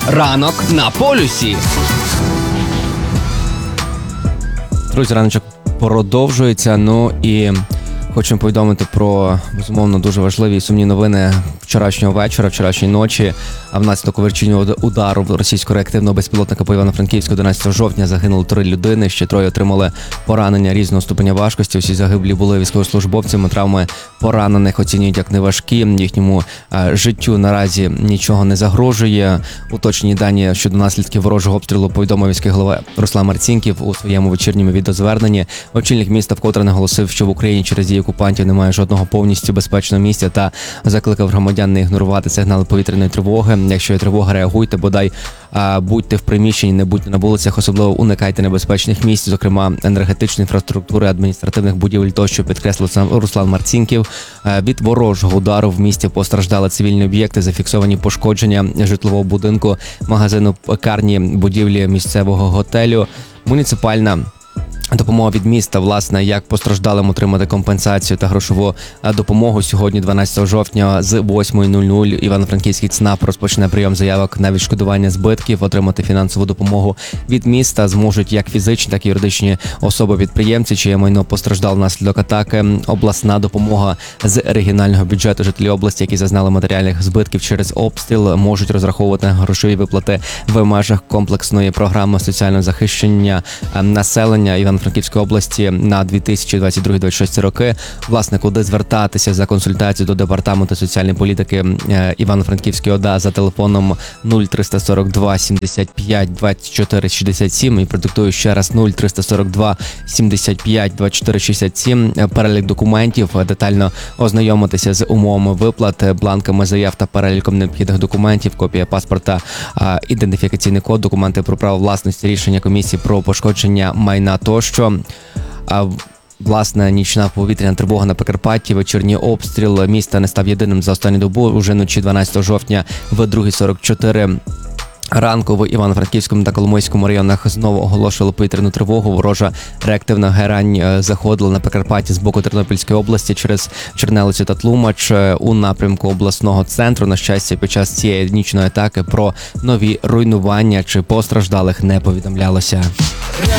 Ранок на полюсі. Друзі, раночок продовжується. Ну і хочемо повідомити про, безумовно, дуже важливі і сумні новини вчорашнього вечора, вчорашньої ночі. А внаслідок авіаційного удару російського реактивного безпілотника по Івано-Франківську 11 жовтня загинули 3 людини, ще 3 отримали поранення різного ступеня важкості. Усі загиблі були військовослужбовцями. Травми поранених оцінюють як неважкі. Їхньому життю наразі нічого не загрожує. Уточнені дані щодо наслідків ворожого обстрілу повідомив міський голова Руслан Марцінків у своєму вечірньому відеозверненні. Очільник міста вкотре наголосив, що в Україні через дії окупантів немає жодного повністю безпечного місця та закликав громадян не ігнорувати сигнали повітряної тривоги. Якщо є тривога, реагуйте, бодай будьте в приміщенні, не будьте на вулицях, особливо уникайте небезпечних місць, зокрема енергетичної інфраструктури, адміністративних будівель тощо, підкреслив сам Руслан Марцінків. Від ворожого удару в місті постраждали цивільні об'єкти, зафіксовані пошкодження житлового будинку, магазину, пекарні, будівлі місцевого готелю. Муніципальна допомога від міста, власне, як постраждалим отримати компенсацію та грошову допомогу. Сьогодні, 12 жовтня, з 8:00 Івано-Франківський ЦНАП розпочне прийом заявок на відшкодування збитків. Отримати фінансову допомогу від міста зможуть як фізичні, так і юридичні особи-підприємці, чиє майно постраждало внаслідок атаки. Обласна допомога з регіонального бюджету. Жителі області, які зазнали матеріальних збитків через обстріл, можуть розраховувати грошові виплати в межах комплексної програми соціального захищення населення Івано-Франківської області на 2022-2026 роки. Власне, куди звертатися за консультацією до Департаменту соціальної політики Івано-Франківської ОДА за телефоном 0342 75 24 67 і продиктую ще раз 0342 75 24 67. Перелік документів, детально ознайомитися з умовами виплат, бланками заяв та переліком необхідних документів, копія паспорта, ідентифікаційний код, документи про право власності, рішення комісії про пошкодження майна тощо. Власне, нічна повітряна тривога на Прикарпатті, вечірній обстріл міста не став єдиним за останню добу. Уже вночі 12 жовтня в 2:44 ранку в Івано-Франківському та Коломийському районах знову оголошували повітряну тривогу. Ворожа реактивна герань заходила на Прикарпатті з боку Тернопільської області через Чернелицю та Тлумач у напрямку обласного центру. На щастя, під час цієї нічної атаки про нові руйнування чи постраждалих не повідомлялося.